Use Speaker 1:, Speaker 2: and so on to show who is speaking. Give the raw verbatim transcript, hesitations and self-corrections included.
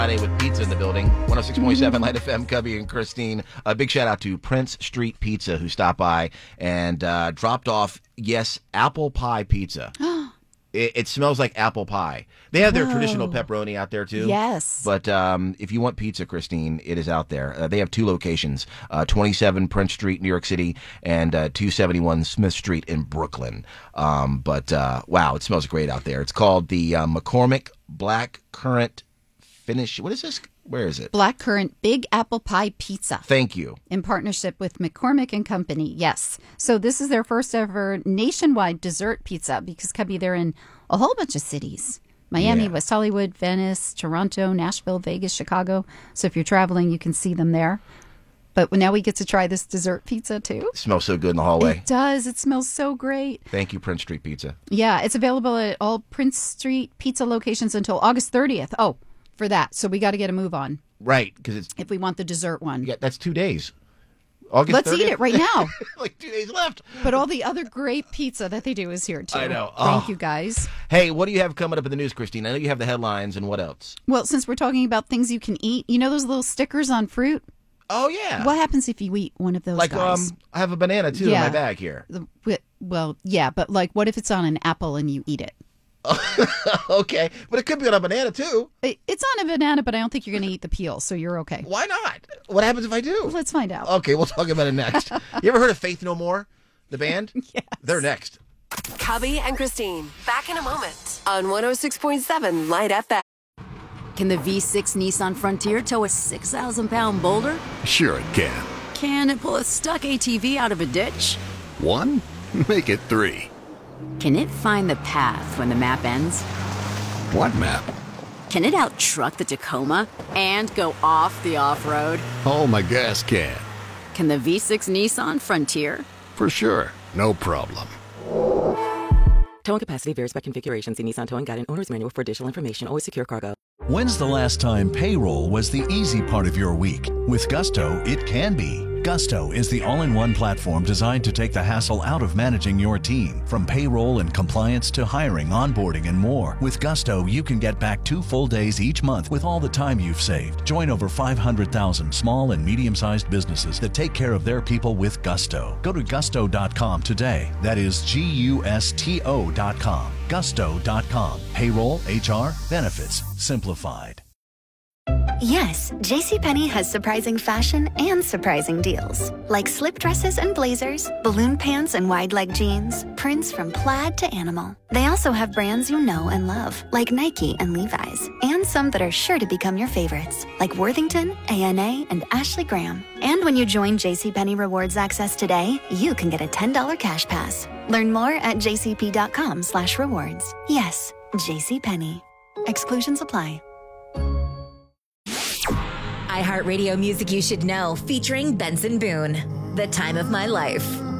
Speaker 1: Friday with pizza in the building. one oh six point seven Light F M, Cubby and Christine. A big shout out to Prince Street Pizza who stopped by and uh, dropped off, yes, apple pie pizza. it, it smells like apple pie. They have their
Speaker 2: Whoa.
Speaker 1: traditional pepperoni out there too.
Speaker 2: Yes.
Speaker 1: But um, if you want pizza, Christine, it is out there. Uh, they have two locations, uh, twenty-seven Prince Street, New York City, and uh, two seventy-one Smith Street in Brooklyn. Um, but uh, wow, it smells great out there. It's called the uh, McCormick Black Currant Finish. What is this? Where is it?
Speaker 2: Blackcurrant Big Apple Pie Pizza.
Speaker 1: Thank you.
Speaker 2: In partnership with McCormick and Company. Yes. So this is their first ever nationwide dessert pizza because Cubby, they're in a whole bunch of cities. Miami,
Speaker 1: Yeah.
Speaker 2: West Hollywood, Venice, Toronto, Nashville, Vegas, Chicago. So if you're traveling, you can see them there. But now we get to try this dessert pizza too.
Speaker 1: It smells so good in the hallway.
Speaker 2: It does. It smells so great.
Speaker 1: Thank you, Prince Street Pizza.
Speaker 2: Yeah, it's available at all Prince Street pizza locations until August thirtieth. Oh, for that. So we got to get a move on
Speaker 1: Right, because it's
Speaker 2: if we want the dessert one.
Speaker 1: yeah, that's two days. August
Speaker 2: Let's
Speaker 1: thirtieth?
Speaker 2: eat it right now.
Speaker 1: Like two days left.
Speaker 2: But all the other great pizza that they do is here too.
Speaker 1: I know.
Speaker 2: Thank
Speaker 1: Oh.
Speaker 2: you guys.
Speaker 1: Hey, what do you have coming up in the news, Christine? I know you have the headlines and what else?
Speaker 2: Well, since we're talking about things you can eat, you know those little stickers on fruit?
Speaker 1: Oh yeah.
Speaker 2: What happens if you eat one of those
Speaker 1: Like
Speaker 2: guys?
Speaker 1: um, I have a banana too in
Speaker 2: Yeah.
Speaker 1: my bag here.
Speaker 2: The- wi- well, yeah, but like what if it's on an apple and you eat it?
Speaker 1: Okay, but it could be on a banana too.
Speaker 2: It- It's on a banana, but I don't think you're going to eat the peel, so you're okay.
Speaker 1: Why not? What happens if I do?
Speaker 2: Let's find out.
Speaker 1: Okay, we'll talk about it next. You ever heard of Faith No More, the band?
Speaker 2: Yes.
Speaker 1: They're next.
Speaker 3: Cubby and Christine, back in a moment on one oh six point seven Light F M.
Speaker 4: Can the V six Nissan Frontier tow a six thousand pound boulder?
Speaker 5: Sure it can.
Speaker 4: Can it pull a stuck A T V out of a ditch?
Speaker 5: One? Make it three.
Speaker 4: Can it find the path when the map ends?
Speaker 5: What map?
Speaker 4: Can it out-truck the Tacoma and go off the off-road?
Speaker 5: Oh, my gas can.
Speaker 4: Can the V six Nissan Frontier?
Speaker 5: For sure. No problem.
Speaker 6: Towing capacity varies by configuration. See Nissan Towing Guide and Owner's Manual for additional information. Always secure cargo.
Speaker 7: When's the last time payroll was the easy part of your week? With Gusto, it can be. Gusto is the all-in-one platform designed to take the hassle out of managing your team. From payroll and compliance to hiring, onboarding, and more. With Gusto, you can get back two full days each month with all the time you've saved. Join over five hundred thousand small and medium-sized businesses that take care of their people with Gusto. Go to gusto dot com today. That is G U S T O dot com. gusto dot com. Payroll, H R, benefits, simplified.
Speaker 8: Yes, JCPenney has surprising fashion and surprising deals. Like slip dresses and blazers, balloon pants and wide leg jeans, prints from plaid to animal. They also have brands you know and love, like Nike and Levi's, and some that are sure to become your favorites, like Worthington, A N A, and Ashley Graham. And when you join JCPenney Rewards Access today, you can get a ten dollars cash pass. Learn more at jcp.com slash rewards. Yes, JCPenney. Exclusions apply.
Speaker 9: iHeartRadio Music You Should Know, featuring Benson Boone. The Time of My Life.